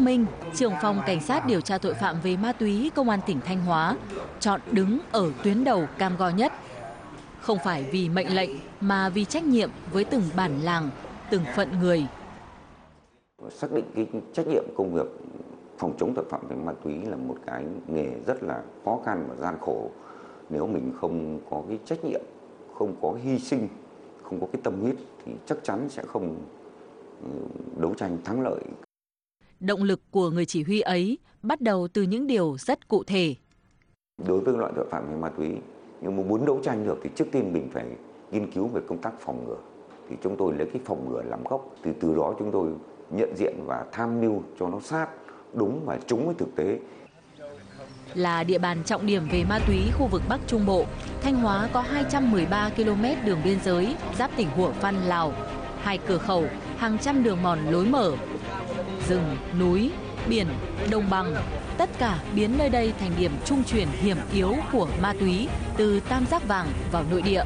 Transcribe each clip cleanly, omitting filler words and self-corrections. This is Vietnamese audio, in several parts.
Minh, trưởng phòng cảnh sát điều tra tội phạm về ma túy Công an tỉnh Thanh Hóa, chọn đứng ở tuyến đầu cam go nhất. Không phải vì mệnh lệnh mà vì trách nhiệm với từng bản làng, từng phận người. Xác định cái trách nhiệm công việc phòng chống tội phạm về ma túy là một cái nghề rất là khó khăn và gian khổ. Nếu mình không có cái trách nhiệm, không có hy sinh, không có cái tâm huyết thì chắc chắn sẽ không đấu tranh thắng lợi. Động lực của người chỉ huy ấy bắt đầu từ những điều rất cụ thể. Đối với loại tội phạm về ma túy, nhưng mà muốn đấu tranh được thì trước tiên mình phải nghiên cứu về công tác phòng ngừa. Thì chúng tôi lấy cái phòng ngừa làm gốc, từ đó chúng tôi nhận diện và tham mưu cho nó sát, đúng và trúng với thực tế. Là địa bàn trọng điểm về ma túy khu vực Bắc Trung Bộ, Thanh Hóa có 213 km đường biên giới giáp tỉnh Hủa Phăn, Lào, 2 cửa khẩu, hàng trăm đường mòn lối mở. Rừng, núi, biển, đồng bằng, tất cả biến nơi đây thành điểm trung chuyển hiểm yếu của ma túy từ Tam Giác Vàng vào nội địa.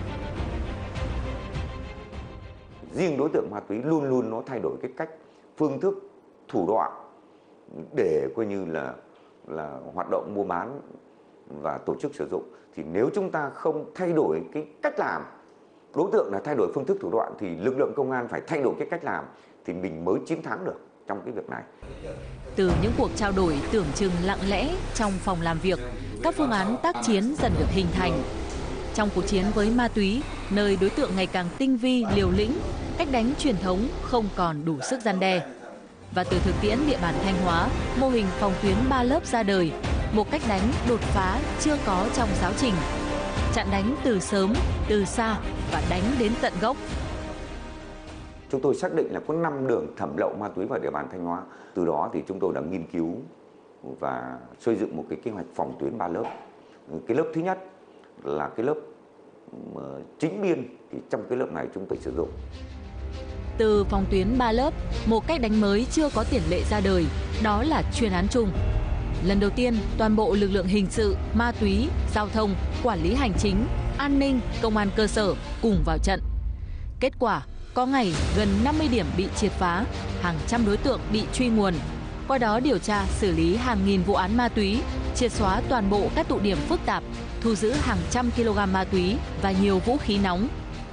Riêng đối tượng ma túy luôn luôn nó thay đổi cái cách, phương thức, thủ đoạn để coi như là hoạt động mua bán và tổ chức sử dụng. Thì nếu chúng ta không thay đổi cái cách làm, đối tượng là thay đổi phương thức thủ đoạn thì lực lượng công an phải thay đổi cái cách làm thì mình mới chiến thắng được trong cái việc này. Từ những cuộc trao đổi tưởng chừng lặng lẽ trong phòng làm việc, các phương án tác chiến dần được hình thành. Trong cuộc chiến với ma túy, nơi đối tượng ngày càng tinh vi, liều lĩnh, cách đánh truyền thống không còn đủ sức răn đe. Và từ thực tiễn địa bàn Thanh Hóa, mô hình phòng tuyến 3 lớp ra đời, một cách đánh đột phá chưa có trong giáo trình. Chặn đánh từ sớm, từ xa và đánh đến tận gốc. Chúng tôi xác định là có 5 đường thẩm lậu ma túy vào địa bàn Thanh Hóa. Từ đó thì chúng tôi đã nghiên cứu và xây dựng một cái kế hoạch phòng tuyến 3 lớp. Cái lớp thứ nhất là cái lớp chính biên, thì trong cái lớp này chúng tôi sử dụng. Từ phòng tuyến 3 lớp, một cách đánh mới chưa có tiền lệ ra đời, đó là chuyên án chung. Lần đầu tiên, toàn bộ lực lượng hình sự, ma túy, giao thông, quản lý hành chính, an ninh, công an cơ sở cùng vào trận. Kết quả, có ngày gần 50 điểm bị triệt phá, hàng trăm đối tượng bị truy nguồn. Qua đó điều tra, xử lý hàng nghìn vụ án ma túy, triệt xóa toàn bộ các tụ điểm phức tạp, thu giữ hàng trăm kg ma túy và nhiều vũ khí nóng.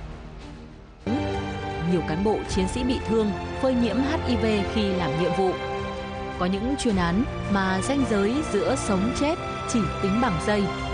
Nhiều cán bộ chiến sĩ bị thương, phơi nhiễm HIV khi làm nhiệm vụ. Có những chuyên án mà ranh giới giữa sống chết chỉ tính bằng giây.